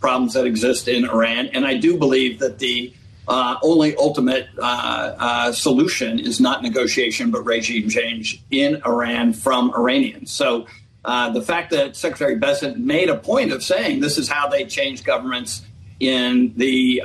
problems that exist in Iran. And I do believe that the only ultimate solution is not negotiation, but regime change in Iran from Iranians. So the fact that Secretary Bessent made a point of saying this is how they change governments in the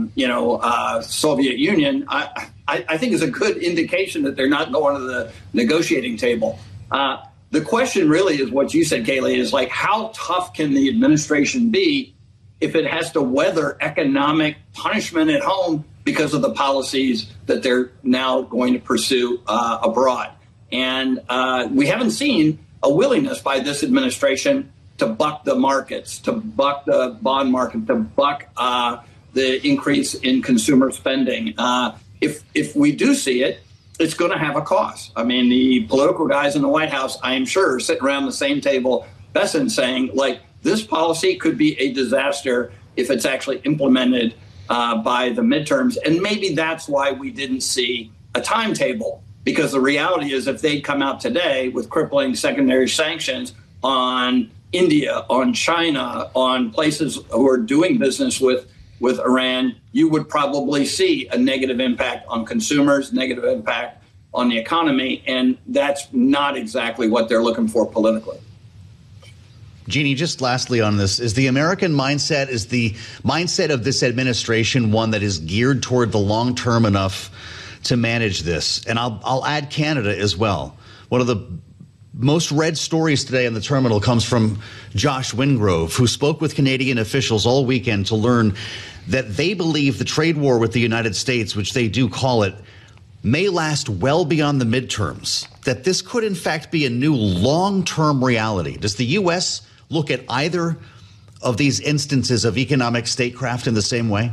Soviet Union, I think is a good indication that they're not going to the negotiating table. The question really is what you said, Kayleigh, is like, how tough can the administration be if it has to weather economic punishment at home because of the policies that they're now going to pursue abroad? And we haven't seen a willingness by this administration to buck the markets, to buck the bond market, to buck the increase in consumer spending. If we do see it, it's going to have a cost. I mean, the political guys in the White House, I am sure, are sitting around the same table, Bessent, saying, like, this policy could be a disaster if it's actually implemented by the midterms. And maybe that's why we didn't see a timetable, because the reality is if they come out today with crippling secondary sanctions on India, on China, on places who are doing business with Iran, you would probably see a negative impact on consumers, negative impact on the economy. And that's not exactly what they're looking for politically. Jeannie, just lastly on this, is the American mindset, is the mindset of this administration one that is geared toward the long term enough to manage this? And I'll add Canada as well. One of the most read stories today in the terminal comes from Josh Wingrove, who spoke with Canadian officials all weekend to learn that they believe the trade war with the United States, which they do call it, may last well beyond the midterms, that this could in fact be a new long-term reality. Does the U.S. look at either of these instances of economic statecraft in the same way?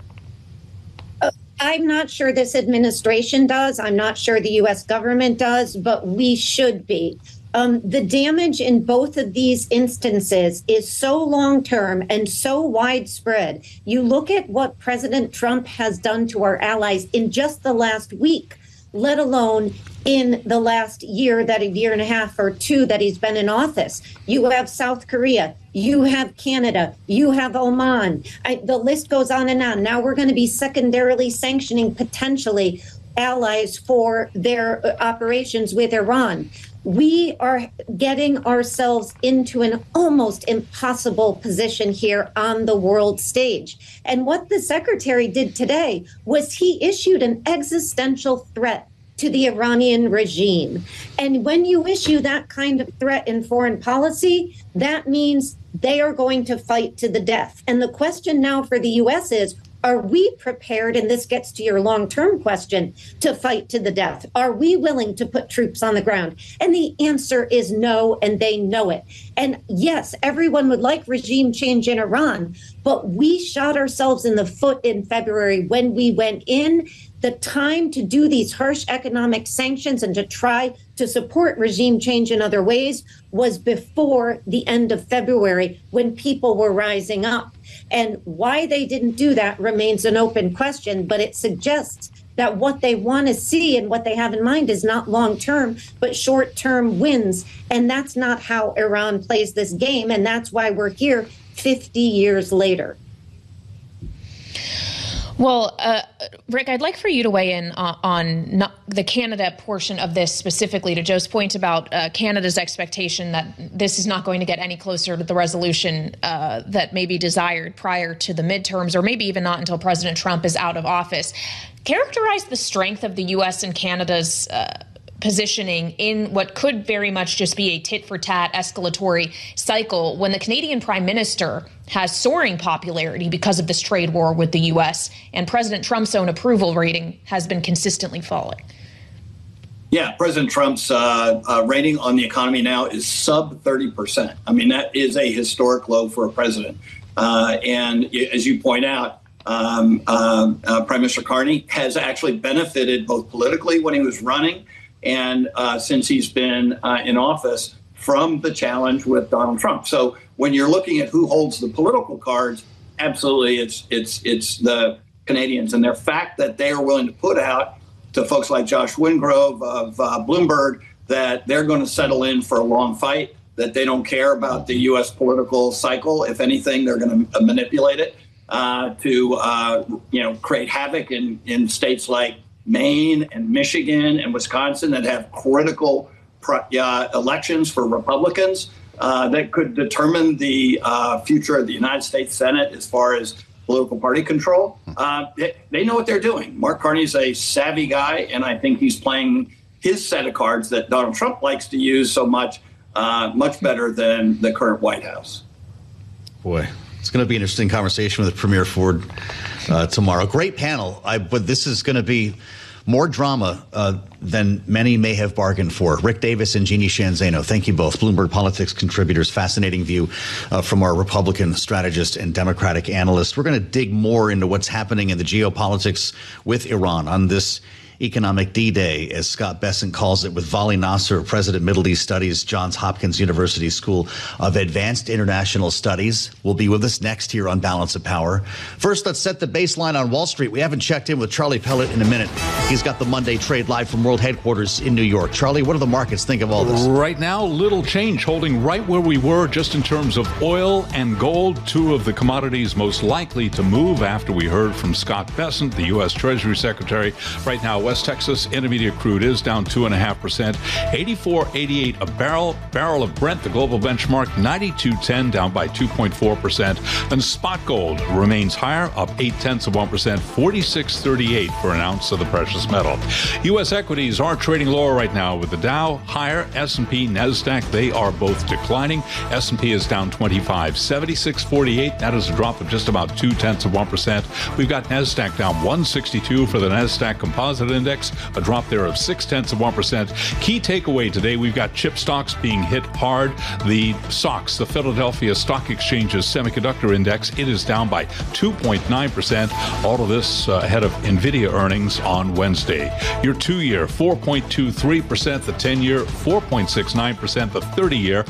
I'm not sure this administration does. I'm not sure the U.S. government does, but we should be. The damage in both of these instances is so long-term and so widespread. You look at what President Trump has done to our allies in just the last week, let alone in the last year and a half or two that he's been in office. You have South Korea, you have Canada, you have Oman. The list goes on and on. Now we're going to be secondarily sanctioning potentially allies for their operations with Iran. We are getting ourselves into an almost impossible position here on the world stage. And what the secretary did today was he issued an existential threat to the Iranian regime. And when you issue that kind of threat in foreign policy, that means they are going to fight to the death. And the question now for the U.S. is, are we prepared, and this gets to your long-term question, to fight to the death? Are we willing to put troops on the ground? And the answer is no, and they know it. And yes, everyone would like regime change in Iran, but we shot ourselves in the foot in February when we went in. The time to do these harsh economic sanctions and to try to support regime change in other ways was before the end of February, when people were rising up. And why they didn't do that remains an open question, but it suggests that what they want to see and what they have in mind is not long-term, but short-term wins. And that's not how Iran plays this game. And that's why we're here 50 years later. Well, Rick, I'd like for you to weigh in on the Canada portion of this specifically, to Joe's point about Canada's expectation that this is not going to get any closer to the resolution that may be desired prior to the midterms, or maybe even not until President Trump is out of office. Characterize the strength of the U.S. and Canada's positioning in what could very much just be a tit-for-tat escalatory cycle when the Canadian Prime Minister has soaring popularity because of this trade war with the U.S. and President Trump's own approval rating has been consistently falling. Yeah, President Trump's rating on the economy now is sub 30%. I mean, that is a historic low for a president. And as you point out, Prime Minister Carney has actually benefited both politically when he was running and since he's been in office from the challenge with Donald Trump. So when you're looking at who holds the political cards, absolutely it's the Canadians. And their fact that they are willing to put out to folks like Josh Wingrove of Bloomberg that they're going to settle in for a long fight that they don't care about the U.S. political cycle. If anything, they're going to manipulate it to create havoc in states like Maine and Michigan and Wisconsin that have critical elections for Republicans that could determine the future of the United States Senate as far as political party control. They know what they're doing. Mark Carney's a savvy guy, and I think he's playing his set of cards that Donald Trump likes to use so much better than the current White House. Boy, it's going to be an interesting conversation with Premier Ford tomorrow. Great panel, but this is going to be more drama than many may have bargained for. Rick Davis and Jeannie Sheehan Zaino, thank you both. Bloomberg Politics contributors, fascinating view from our Republican strategist and Democratic analyst. We're going to dig more into what's happening in the geopolitics with Iran on this economic D-Day, as Scott Bessent calls it, with Vali Nasser, President, Middle East Studies, Johns Hopkins University School of Advanced International Studies, will be with us next here on Balance of Power. First, let's set the baseline on Wall Street. We haven't checked in with Charlie Pellet in a minute. He's got the Monday trade live from World Headquarters in New York. Charlie, what do the markets think of all this? Right now, little change, holding right where we were just in terms of oil and gold, two of the commodities most likely to move after we heard from Scott Bessent, the U.S. Treasury Secretary. Right now, West Texas intermediate crude is down 2.5%, 84.88 a barrel. Barrel of Brent, the global benchmark, 92.10, down by 2.4%. And spot gold remains higher, up 0.8%, 46.38 for an ounce of the precious metal. U.S. equities are trading lower right now, with the Dow higher, S&P, NASDAQ, they are both declining. S&P is down 25, 76.48. That is a drop of just about 0.2%. We've got NASDAQ down 162 for the NASDAQ Composite Index, a drop there of 0.6%. Key takeaway today, we've got chip stocks being hit hard. The SOX, the Philadelphia Stock Exchange's Semiconductor Index, it is down by 2.9%. All of this ahead of NVIDIA earnings on Wednesday. Your 2-year, 4.23%. The 10-year, 4.69%. The 30-year,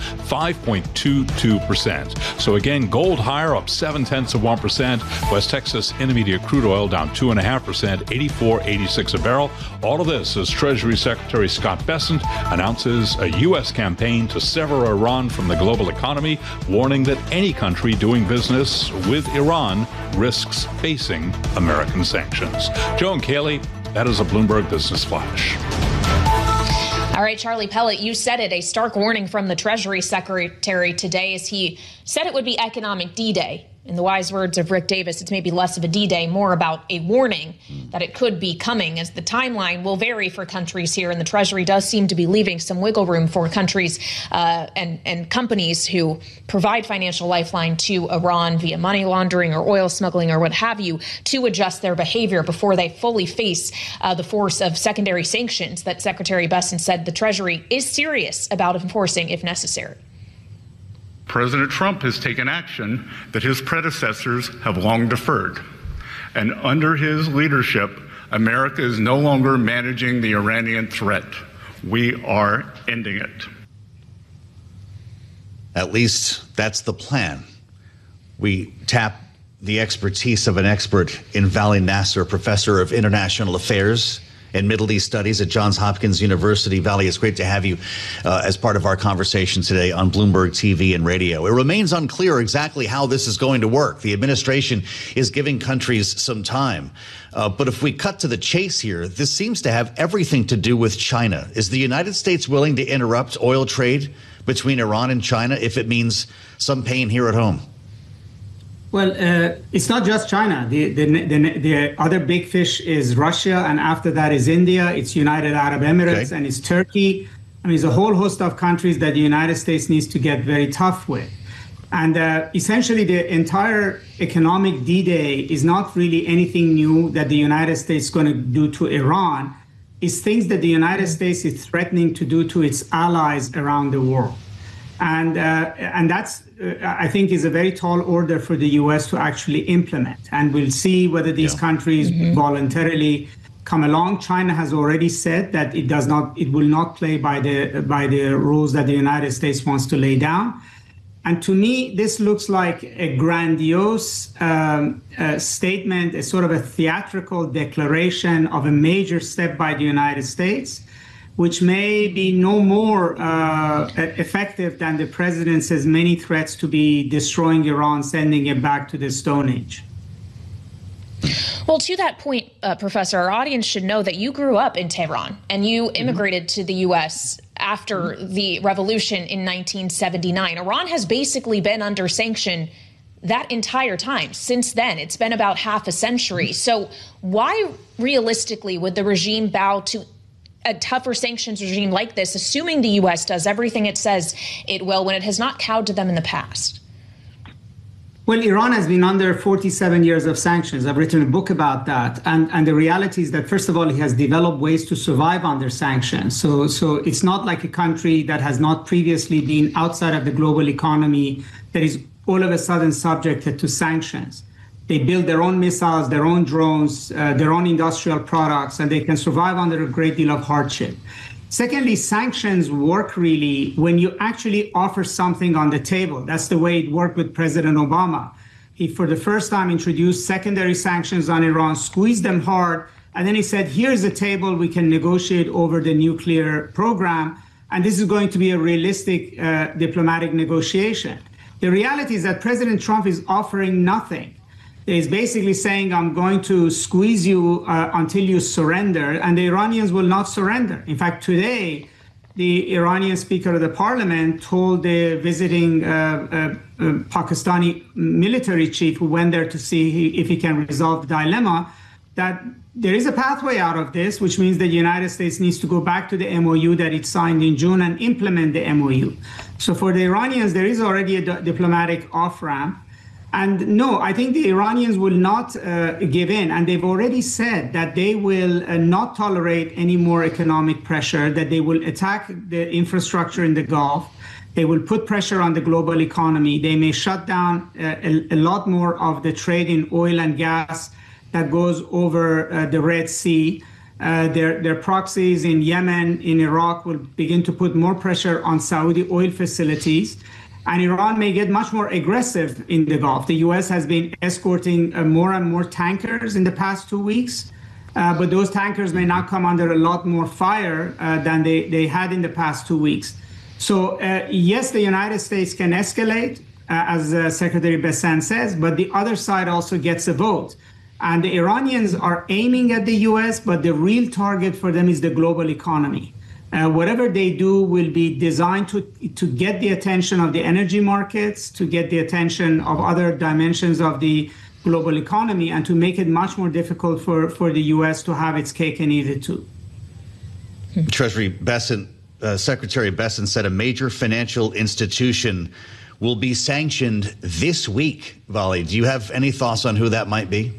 5.22%. So again, gold higher, up 0.7%. West Texas intermediate crude oil down 2.5%, 84.86 a barrel. All of this as Treasury Secretary Scott Bessent announces a U.S. campaign to sever Iran from the global economy, warning that any country doing business with Iran risks facing American sanctions. Joe and Kaylee, that is a Bloomberg Business Flash. All right, Charlie Pellet, you said it, a stark warning from the Treasury Secretary today as he said it would be economic D-Day. In the wise words of Rick Davis, it's maybe less of a D-Day, more about a warning that it could be coming, as the timeline will vary for countries here. And the Treasury does seem to be leaving some wiggle room for countries and companies who provide financial lifeline to Iran via money laundering or oil smuggling or what have you, to adjust their behavior before they fully face the force of secondary sanctions that Secretary Bessent said the Treasury is serious about enforcing if necessary. President Trump has taken action that his predecessors have long deferred. And under his leadership, America is no longer managing the Iranian threat. We are ending it. At least that's the plan. We tap the expertise of an expert in Vali Nasser, professor of international affairs and Middle East Studies at Johns Hopkins University. Vali, it's great to have you as part of our conversation today on Bloomberg TV and radio. It remains unclear exactly how this is going to work. The administration is giving countries some time. But if we cut to the chase here, this seems to have everything to do with China. Is the United States willing to interrupt oil trade between Iran and China if it means some pain here at home? Well, it's not just China. The other big fish is Russia, and after that is India, it's United Arab Emirates, and it's Turkey. I mean, there's a whole host of countries that the United States needs to get very tough with. And essentially, the entire economic D-Day is not really anything new that the United States is going to do to Iran. It's things that the United States is threatening to do to its allies around the world. And that's, I think, is a very tall order for the U.S. to actually implement. And we'll see whether these countries voluntarily come along. China has already said that it will not play by the rules that the United States wants to lay down. And to me, this looks like a grandiose statement, a sort of a theatrical declaration of a major step by the United States. which may be no more effective than the president's many threats to be destroying Iran, sending it back to the Stone Age. Well, to that point, Professor, our audience should know that you grew up in Tehran and you immigrated to the U.S. after the revolution in 1979. Iran has basically been under sanction that entire time. Since then, it's been about half a century. So why realistically would the regime bow to a tougher sanctions regime like this, assuming the U.S. does everything it says it will, when it has not cowed to them in the past? Well, Iran has been under 47 years of sanctions. I've written a book about that. And the reality is that, first of all, it has developed ways to survive under sanctions. So it's not like a country that has not previously been outside of the global economy that is all of a sudden subjected to sanctions. They build their own missiles, their own drones, their own industrial products, and they can survive under a great deal of hardship. Secondly, sanctions work really when you actually offer something on the table. That's the way it worked with President Obama. He, for the first time, introduced secondary sanctions on Iran, squeezed them hard, and then he said, here's a table we can negotiate over the nuclear program, and this is going to be a realistic diplomatic negotiation. The reality is that President Trump is offering nothing. He's basically saying, I'm going to squeeze you until you surrender, and the Iranians will not surrender. In fact, today, the Iranian Speaker of the Parliament told the visiting Pakistani military chief who went there to see if he can resolve the dilemma, that there is a pathway out of this, which means the United States needs to go back to the MOU that it signed in June and implement the MOU. So for the Iranians, there is already a diplomatic off-ramp. And no, I think the Iranians will not give in. And they've already said that they will not tolerate any more economic pressure, that they will attack the infrastructure in the Gulf. They will put pressure on the global economy. They may shut down a lot more of the trade in oil and gas that goes over the Red Sea. Their proxies in Yemen, in Iraq, will begin to put more pressure on Saudi oil facilities. And Iran may get much more aggressive in the Gulf. The U.S. has been escorting more and more tankers in the past 2 weeks, but those tankers may now come under a lot more fire than they had in the past 2 weeks. So yes, the United States can escalate, as Secretary Bessent says, but the other side also gets a vote. And the Iranians are aiming at the U.S., but the real target for them is the global economy. Whatever they do will be designed to get the attention of the energy markets, to get the attention of other dimensions of the global economy, and to make it much more difficult for the U.S. to have its cake and eat it too. Treasury Bessent, Secretary Bessent said a major financial institution will be sanctioned this week. Vali, do you have any thoughts on who that might be?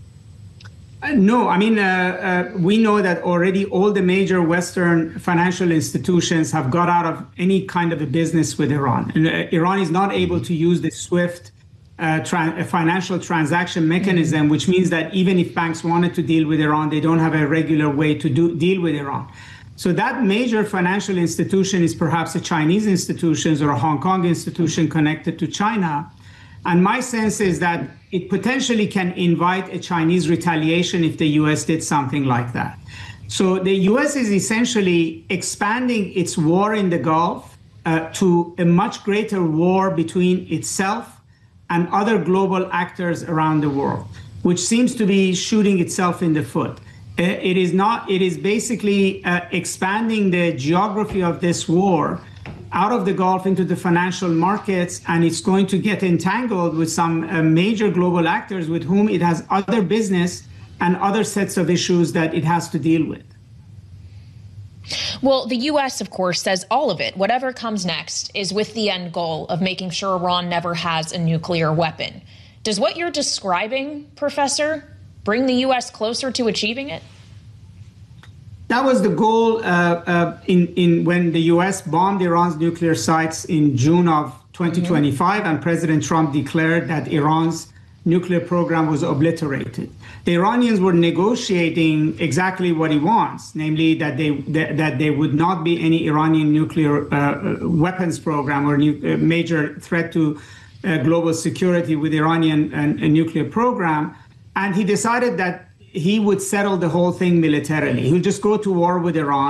No, I mean, we know that already all the major Western financial institutions have got out of any kind of a business with Iran. And Iran is not able to use the SWIFT financial transaction mechanism, which means that even if banks wanted to deal with Iran, they don't have a regular way to deal with Iran. So that major financial institution is perhaps a Chinese institution or a Hong Kong institution connected to China. And my sense is that it potentially can invite a Chinese retaliation if the U.S. did something like that. So the U.S. is essentially expanding its war in the Gulf to a much greater war between itself and other global actors around the world, which seems to be shooting itself in the foot. It is basically expanding the geography of this war out of the Gulf into the financial markets, and it's going to get entangled with some major global actors with whom it has other business and other sets of issues that it has to deal with. Well, the U.S., of course, says all of it, whatever comes next, is with the end goal of making sure Iran never has a nuclear weapon. Does what you're describing, Professor, bring the U.S. closer to achieving it? That was the goal when the U.S. bombed Iran's nuclear sites in June of 2025, and President Trump declared that Iran's nuclear program was obliterated. The Iranians were negotiating exactly what he wants, namely that there would not be any Iranian nuclear weapons program or major threat to global security with Iranian nuclear program. And he decided that he would settle the whole thing militarily. He would just go to war with Iran.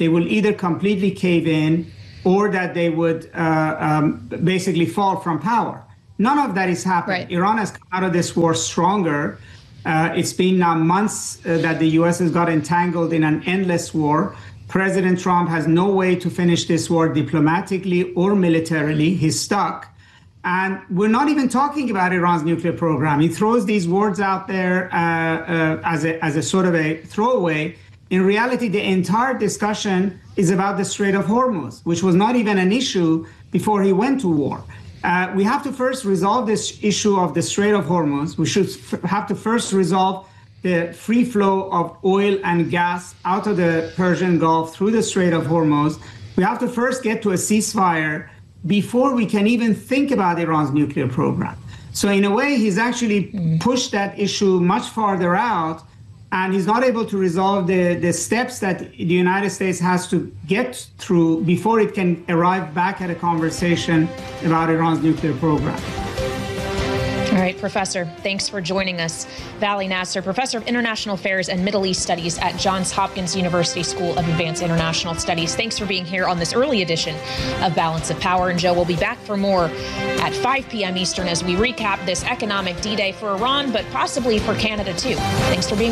they will either completely cave in or that they would basically fall from power. None of that is happening. Right. Iran has come out of this war stronger. It's been now months that the U.S. has got entangled in an endless war. President Trump has no way to finish this war diplomatically or militarily. He's stuck. And we're not even talking about Iran's nuclear program. He throws these words out there as a sort of a throwaway. In reality, the entire discussion is about the Strait of Hormuz, which was not even an issue before he went to war. We have to first resolve this issue of the Strait of Hormuz. We should have to first resolve the free flow of oil and gas out of the Persian Gulf through the Strait of Hormuz. We have to first get to a ceasefire before we can even think about Iran's nuclear program. So in a way, he's actually pushed that issue much farther out, and he's not able to resolve the steps that the United States has to get through before it can arrive back at a conversation about Iran's nuclear program. All right, Professor, thanks for joining us. Vali Nasser, Professor of International Affairs and Middle East Studies at Johns Hopkins University School of Advanced International Studies. Thanks for being here on this early edition of Balance of Power. And Joe will be back for more at 5 p.m. Eastern as we recap this economic D-Day for Iran, but possibly for Canada, too. Thanks for being